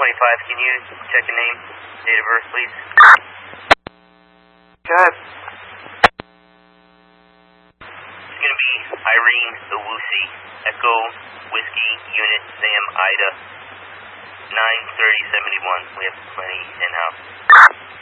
25, can you check a name, date of birth, please? Good. It's going to be Irene Owusi, Echo Whiskey Unit Sam Ida, 93071. We have plenty in-house.